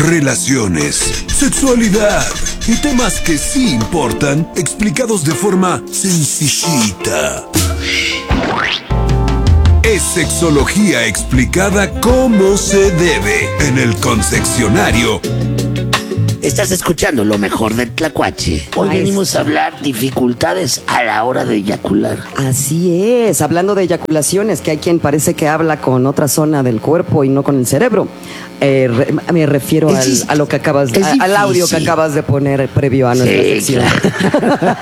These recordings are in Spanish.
relaciones, sexualidad y temas que sí importan, explicados de forma sencillita. Es sexología explicada como se debe en el Concepcionario. Estás escuchando lo mejor del Tlacuache. Hoy venimos a hablar dificultades a la hora de eyacular. Así es, hablando de eyaculaciones, que hay quien parece que habla con otra zona del cuerpo y no con el cerebro. Me refiero a lo que acabas, al audio que acabas de poner previo a nuestra sección. Claro.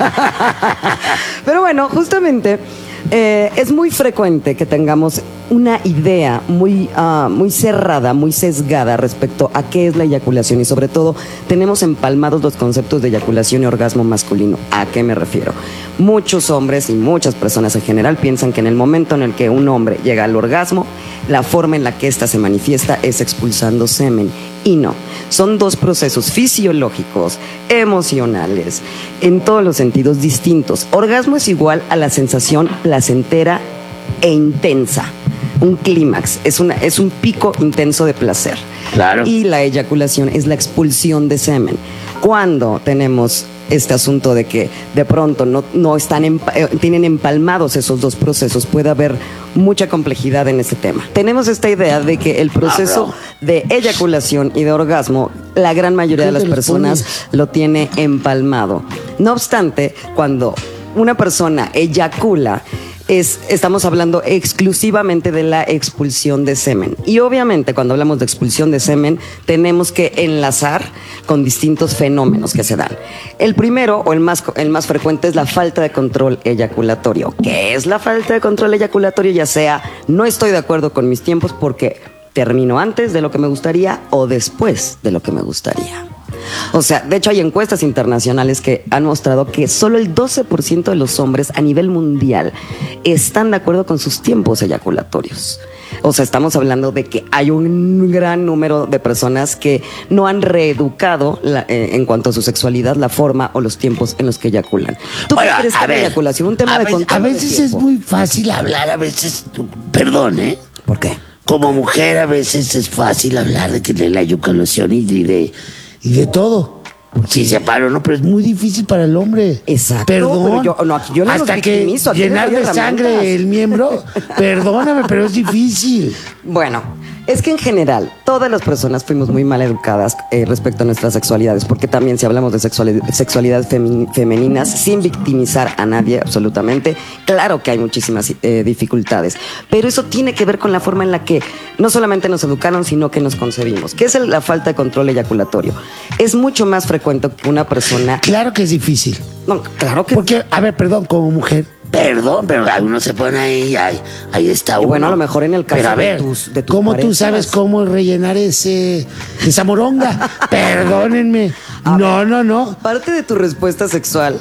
Pero bueno, justamente es muy frecuente que tengamos una idea muy cerrada, muy sesgada respecto a qué es la eyaculación, y sobre todo tenemos empalmados los conceptos de eyaculación y orgasmo masculino. ¿A qué me refiero? Muchos hombres y muchas personas en general piensan que en el momento en el que un hombre llega al orgasmo, la forma en la que ésta se manifiesta es expulsando semen. Y no, son dos procesos fisiológicos, emocionales, en todos los sentidos distintos. Orgasmo es igual a la sensación placentera e intensa. Un clímax, es un pico intenso de placer. Claro. Y la eyaculación es la expulsión de semen. Cuando tenemos este asunto de que de pronto no están tienen empalmados esos dos procesos, puede haber mucha complejidad en ese tema. Tenemos esta idea de que el proceso de eyaculación y de orgasmo, la gran mayoría de las personas lo tiene empalmado. No obstante, cuando una persona eyacula, estamos hablando exclusivamente de la expulsión de semen. Y obviamente cuando hablamos de expulsión de semen tenemos que enlazar con distintos fenómenos que se dan. El primero, o el más frecuente, es la falta de control eyaculatorio. ¿Qué es la falta de control eyaculatorio? Ya sea, no estoy de acuerdo con mis tiempos porque termino antes de lo que me gustaría o después de lo que me gustaría. O sea, de hecho hay encuestas internacionales que han mostrado que solo el 12% de los hombres a nivel mundial están de acuerdo con sus tiempos eyaculatorios. O sea, estamos hablando de que hay un gran número de personas que no han reeducado en cuanto a su sexualidad, la forma o los tiempos en los que eyaculan. ¿Tú qué crees que la eyaculación? Un tema de control. A veces es muy fácil hablar, a veces, perdón, ¿eh? ¿Por qué? Como mujer a veces es fácil hablar de la eyaculación y de todo. Sí, se paró, ¿no? Pero es muy difícil para el hombre. Exacto. Perdón. Yo no hasta que llenar de sangre el miembro, perdóname, pero es difícil. Bueno, es que en general todas las personas fuimos muy mal educadas respecto a nuestras sexualidades, porque también si hablamos de sexualidades femeninas, sin victimizar a nadie absolutamente, claro que hay muchísimas dificultades, pero eso tiene que ver con la forma en la que no solamente nos educaron, sino que nos concebimos. ¿Qué es la falta de control eyaculatorio? Es mucho más frecuente que una persona... Claro que es difícil. No, claro que... Porque, a ver, perdón, como mujer... Perdón, pero uno se pone ahí está uno. Y bueno, a lo mejor en el caso pero a ver, de tus ¿cómo parejas? tú sabes cómo rellenar esa moronga? Perdónenme. No. Parte de tu respuesta sexual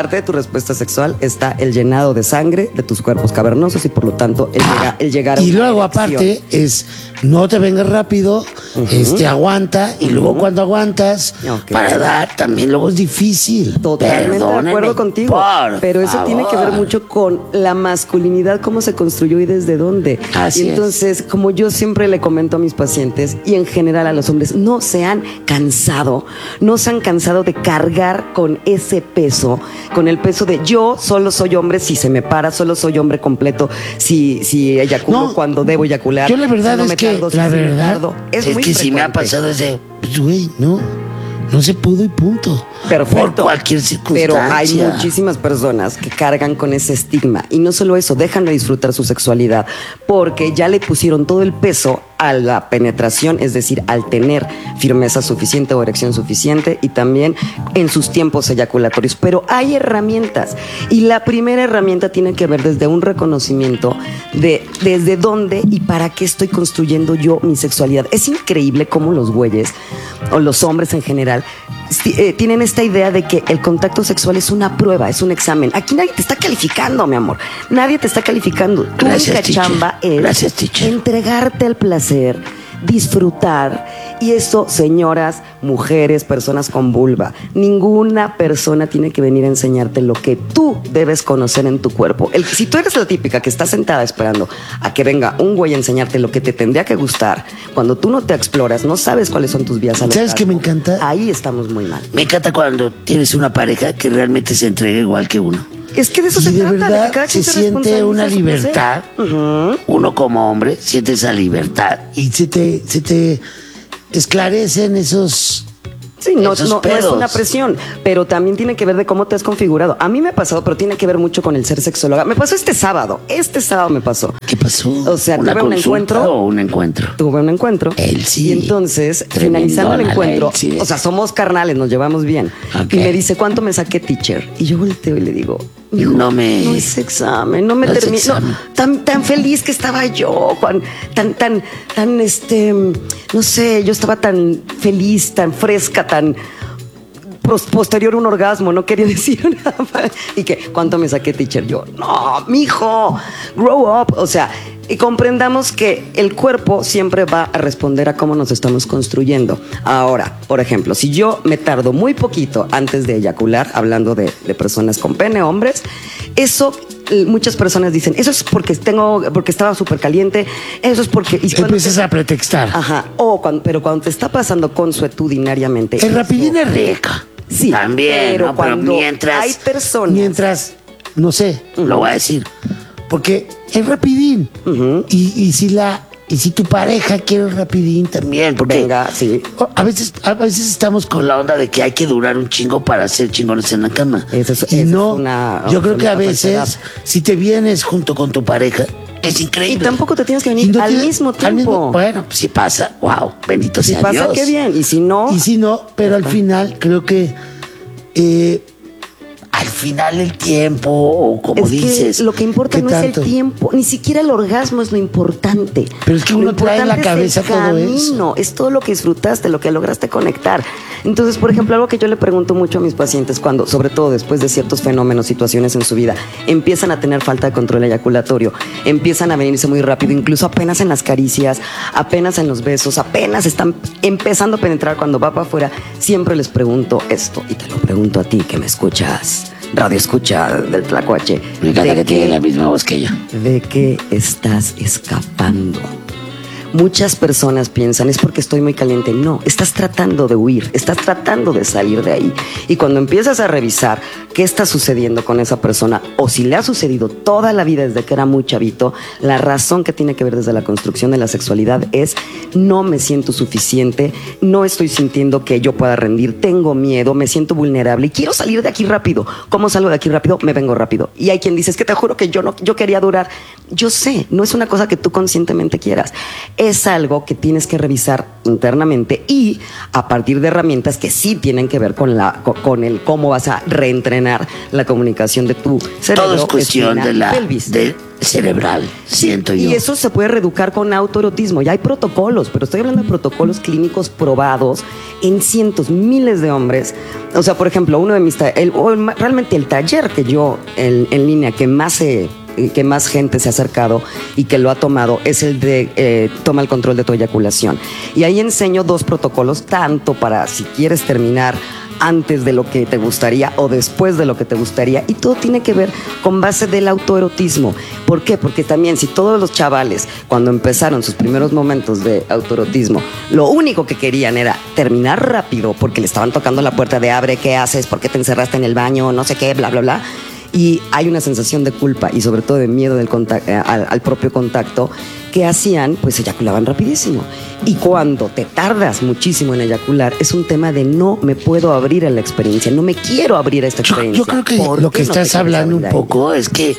está el llenado de sangre de tus cuerpos cavernosos y por lo tanto el llegar a y una luego erección. Aparte es no te vengas rápido, aguanta, y luego cuando aguantas para dar también luego es difícil. Totalmente de acuerdo contigo, pero eso tiene que ver mucho con la masculinidad, cómo se construyó y desde dónde. Así y entonces, como yo siempre le comento a mis pacientes y en general a los hombres, no se han cansado de cargar con ese peso, con el peso de yo solo soy hombre si se me para, solo soy hombre completo si eyaculo cuando debo eyacular. Yo la verdad si no es me que tardo, la si me verdad tardo. es muy que si me ha pasado ese, pues güey, no se pudo y punto. Perfecto. Por cualquier circunstancia. Pero hay muchísimas personas que cargan con ese estigma. Y no solo eso, dejan de disfrutar su sexualidad porque ya le pusieron todo el peso a la penetración, es decir, al tener firmeza suficiente o erección suficiente y también en sus tiempos eyaculatorios. Pero hay herramientas. Y la primera herramienta tiene que ver desde un reconocimiento de desde dónde y para qué estoy construyendo yo mi sexualidad. Es increíble cómo los güeyes o los hombres en general tienen esta idea de que el contacto sexual es una prueba, es un examen. Aquí nadie te está calificando, mi amor. Nadie te está calificando. Tu única chamba es entregarte al placer disfrutar. Y eso, señoras, mujeres, personas con vulva, ninguna persona tiene que venir a enseñarte lo que tú debes conocer en tu cuerpo. Si tú eres la típica que está sentada esperando a que venga un güey a enseñarte lo que te tendría que gustar, cuando tú no te exploras, no sabes cuáles son tus vías al ¿Sabes qué me encanta? Ahí estamos muy mal. Me encanta cuando tienes una pareja que realmente se entrega igual que uno. Es que de eso Y se de trata, verdad que cada se quien se siente responsabilice una de su libertad. placer. Uno como hombre siente esa libertad y se te esclarecen esos... Sí, no es pedos. una presión, pero también tiene que ver de cómo te has configurado. A mí me ha pasado, pero tiene que ver mucho con el ser sexóloga. Me pasó este sábado me pasó. ¿Qué pasó? O sea, ¿Una tuve un consulta encuentro. o un encuentro? Tuve un encuentro. Él sí. Y entonces, Tremendona finalizando el la encuentro, él sí. o sea, somos carnales, nos llevamos bien. Ok. Y me dice, ¿cuánto me saqué, teacher? Y yo volteo y le digo, hijo, No no es examen, no me no es termino. examen. Tan feliz que estaba yo, tan, no sé, yo estaba tan feliz, tan fresca, tan posterior a un orgasmo, no quería decir nada más. Y que, ¿cuánto me saqué, teacher? Yo, no, mijo, grow up. O sea, y comprendamos que el cuerpo siempre va a responder a cómo nos estamos construyendo. Ahora, por ejemplo, si yo me tardo muy poquito antes de eyacular, hablando de personas con pene, hombres, eso... Muchas personas dicen, eso es porque estaba súper caliente, eso es porque... Y Empiezas a pretextar. Ajá, pero cuando te está pasando consuetudinariamente... El rapidín es rica. Sí, También, pero ¿no? Pero cuando mientras... hay personas... no sé, lo voy a decir. Porque es rapidín. Y si tu pareja quiere el rapidín también, porque Venga, sí. a veces estamos con la onda de que hay que durar un chingo para ser chingones en la cama. Esa es una yo creo que a absoluta veces, falsedad. si te vienes junto con tu pareja, es increíble. Y tampoco te tienes que venir Y no al tienes- mismo tiempo. Bueno, si pasa, wow, bendito Si sea pasa, Dios. qué bien. Y si no... Pero al final creo que al final el tiempo, o como es dices, que lo que importa ¿qué no tanto? es el tiempo, ni siquiera el orgasmo es lo importante. Pero es que Lo uno trae en la importante cabeza es el todo eso. camino, es todo lo que disfrutaste, lo que lograste conectar. Entonces, por ejemplo, algo que yo le pregunto mucho a mis pacientes cuando, sobre todo después de ciertos fenómenos, situaciones en su vida, empiezan a tener falta de control eyaculatorio, empiezan a venirse muy rápido, incluso apenas en las caricias, apenas en los besos, apenas están empezando a penetrar cuando va para afuera, siempre les pregunto esto, y te lo pregunto a ti que me escuchas. Radio escucha del Tlacuache. Me encanta ¿De que tiene qué- la misma voz que yo. ¿De qué estás escapando? Muchas personas piensan, es porque estoy muy caliente. No, estás tratando de huir, estás tratando de salir de ahí. Y cuando empiezas a revisar qué está sucediendo con esa persona, o si le ha sucedido toda la vida desde que era muy chavito, la razón que tiene que ver desde la construcción de la sexualidad es: no me siento suficiente, no estoy sintiendo que yo pueda rendir, tengo miedo, me siento vulnerable y quiero salir de aquí rápido. ¿Cómo salgo de aquí rápido? Me vengo rápido. Y hay quien dice, es que te juro que yo quería durar. Yo sé, no es una cosa que tú conscientemente quieras. Es algo que tienes que revisar internamente y a partir de herramientas que sí tienen que ver con el cómo vas a reentrenar la comunicación de tu cerebro. Todo es cuestión espina de y la pelvis. cerebral, siento yo. Y eso se puede reeducar con autoerotismo. Ya hay protocolos, pero estoy hablando de protocolos clínicos probados en cientos, miles de hombres. O sea, por ejemplo, uno de mis realmente el taller que yo en línea que más gente se ha acercado y que lo ha tomado es el de toma el control de tu eyaculación. Y ahí enseño 2 protocolos, tanto para si quieres terminar antes de lo que te gustaría o después de lo que te gustaría, y todo tiene que ver con base del autoerotismo. ¿Por qué? Porque también si todos los chavales cuando empezaron sus primeros momentos de autoerotismo lo único que querían era terminar rápido porque le estaban tocando la puerta de abre, ¿qué haces? ¿Por qué te encerraste en el baño? No sé qué, bla, bla, bla. Y hay una sensación de culpa y sobre todo de miedo al propio contacto. ¿Qué hacían? Pues eyaculaban rapidísimo. Y cuando te tardas muchísimo en eyacular, es un tema de no me puedo abrir a la experiencia, no me quiero abrir a esta experiencia. Yo creo que ¿Por lo qué que no te estás quieres hablando un abrir a ella? poco es que,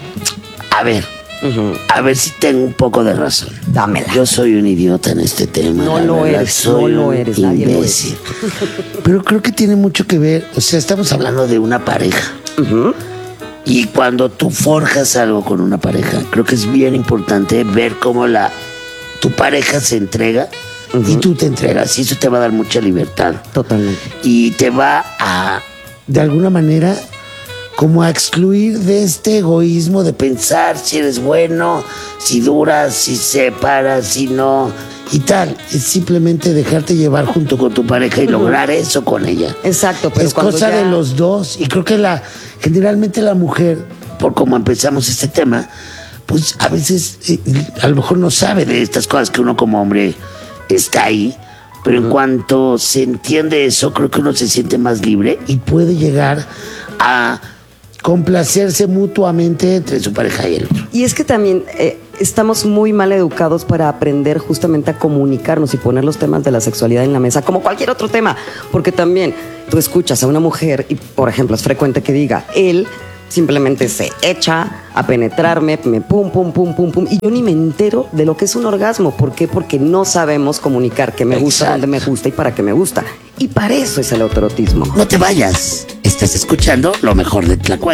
a ver si tengo un poco de razón. Dámela. Yo soy un idiota en este tema. No la lo verdad, eres, soy no lo un eres, nadie lo imbécil. Pero creo que tiene mucho que ver, o sea, estamos hablando de una pareja. Y cuando tú forjas algo con una pareja, creo que es bien importante ver cómo tu pareja se entrega y tú te entregas. Y eso te va a dar mucha libertad. Totalmente. Y te va a, de alguna manera, como a excluir de este egoísmo de pensar si eres bueno, si duras, si separas, si no. y tal. Es simplemente dejarte llevar junto con tu pareja y lograr eso con ella. Exacto, pero es cosa de los dos. Y creo que generalmente la mujer, por cómo empezamos este tema, pues a veces a lo mejor no sabe de estas cosas que uno como hombre está ahí. Pero en cuanto se entiende eso, creo que uno se siente más libre y puede llegar a complacerse mutuamente entre su pareja y el otro. Y es que también estamos muy mal educados para aprender justamente a comunicarnos y poner los temas de la sexualidad en la mesa, como cualquier otro tema. Porque también tú escuchas a una mujer y, por ejemplo, es frecuente que diga, él simplemente se echa a penetrarme, me pum, pum, pum, pum, pum, y yo ni me entero de lo que es un orgasmo. ¿Por qué? Porque no sabemos comunicar qué me gusta, dónde me gusta y para qué me gusta. Y para eso es el autoerotismo. No te vayas, estás escuchando lo mejor de Tlacuache.